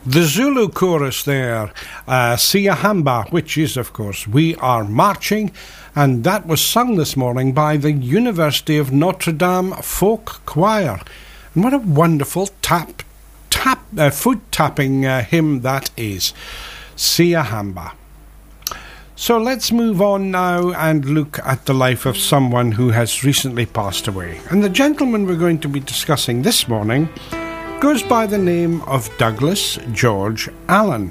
The Zulu chorus there, Siyahamba, which is, of course, We Are Marching, and that was sung this morning by the University of Notre Dame Folk Choir. And what a wonderful foot-tapping hymn that is, Siyahamba. So let's move on now and look at the life of someone who has recently passed away. And the gentleman we're going to be discussing this morning goes by the name of Douglas George Allen.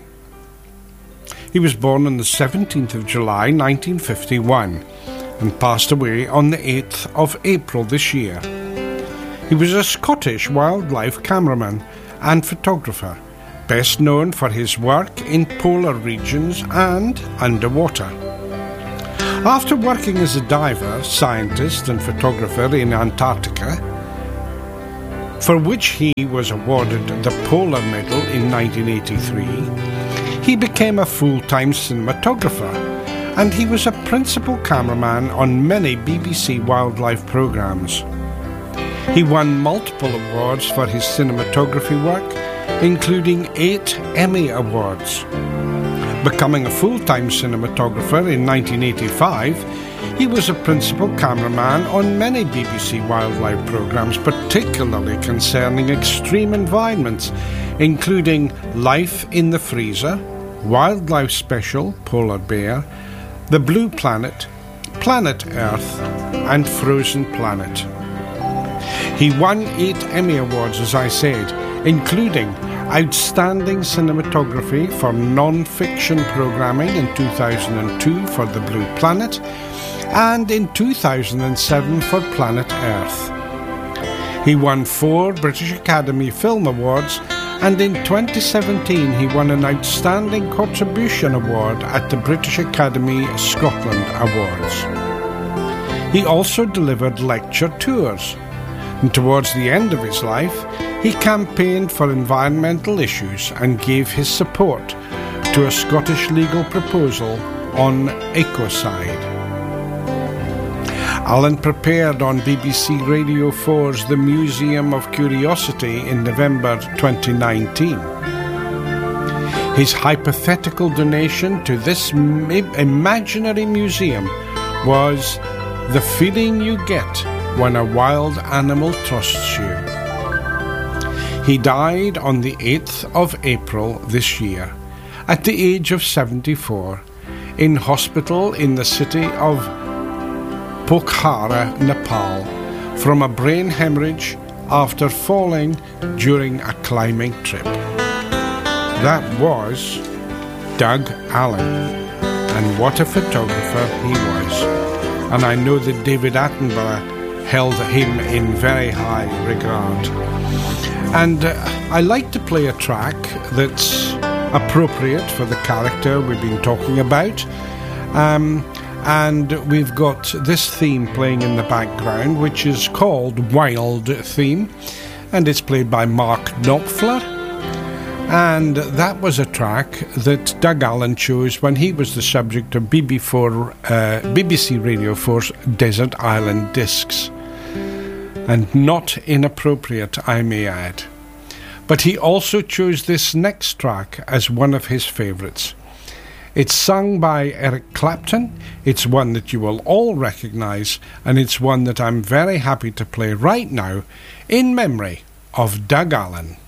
He was born on the 17th of July 1951 and passed away on the 8th of April this year. He was a Scottish wildlife cameraman and photographer, best known for his work in polar regions and underwater. After working as a diver, scientist and photographer in Antarctica, for which he was awarded the Polar Medal in 1983, he became a full-time cinematographer, and he was a principal cameraman on many BBC wildlife programmes. He won multiple awards for his cinematography work, including 8 Emmy Awards. Becoming a full-time cinematographer in 1985, he was a principal cameraman on many BBC wildlife programmes, particularly concerning extreme environments, including Life in the Freezer, Wildlife Special, Polar Bear, The Blue Planet, Planet Earth, and Frozen Planet. He won 8 Emmy Awards, as I said, including Outstanding Cinematography for Non-Fiction Programming in 2002 for The Blue Planet, and in 2007 for Planet Earth. He won 4 British Academy Film Awards, and in 2017 he won an Outstanding Contribution Award at the British Academy Scotland Awards. He also delivered lecture tours, and towards the end of his life he campaigned for environmental issues and gave his support to a Scottish legal proposal on ecocide. Allen prepared on BBC Radio 4's The Museum of Curiosity in November 2019. His hypothetical donation to this imaginary museum was the feeling you get when a wild animal trusts you. He died on the 8th of April this year, at the age of 74, in hospital in the city of Pokhara, Nepal, from a brain hemorrhage after falling during a climbing trip. That was Doug Allen, and what a photographer he was. And I know that David Attenborough held him in very high regard. And I like to play a track that's appropriate for the character we've been talking about. And we've got this theme playing in the background, which is called Wild Theme, and it's played by Mark Knopfler. And that was a track that Doug Allen chose when he was the subject of BBC Radio 4's Desert Island Discs. And not inappropriate, I may add. But he also chose this next track as one of his favourites. It's sung by Eric Clapton. It's one that you will all recognise, and it's one that I'm very happy to play right now in memory of Doug Allen.